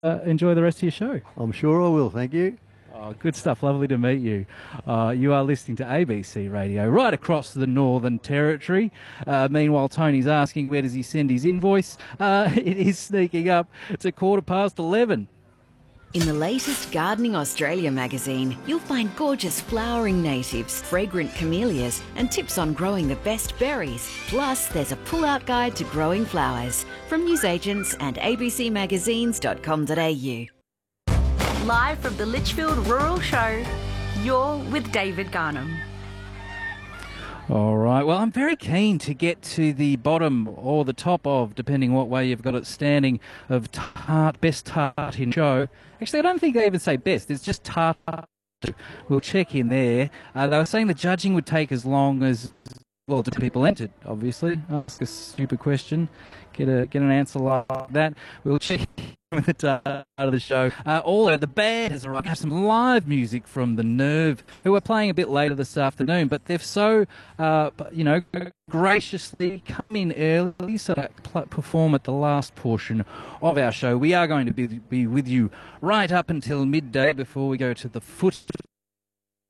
enjoy the rest of your show. I'm sure I will, thank you. Oh, good stuff. Lovely to meet you. You are listening to ABC Radio right across the Northern Territory. Meanwhile, Tony's asking where does he send his invoice. It is sneaking up to 11:15. In the latest Gardening Australia magazine, you'll find gorgeous flowering natives, fragrant camellias, and tips on growing the best berries. Plus, there's a pull-out guide to growing flowers from newsagents and abcmagazines.com.au. Live from the Litchfield Rural Show, you're with David Garnham. All right. Well, I'm very keen to get to the bottom or the top of, depending what way you've got it standing, of best tart in show. Actually, I don't think they even say best. It's just tart. We'll check in there. They were saying the judging would take as long as, well, the people entered, obviously. Ask a stupid question, get an answer like that. We'll check with the start of the show. Although the band has arrived, have some live music from The Nerve, who are playing a bit later this afternoon, but they've so, graciously come in early so to perform at the last portion of our show. We are going to be with you right up until midday before we go to the foot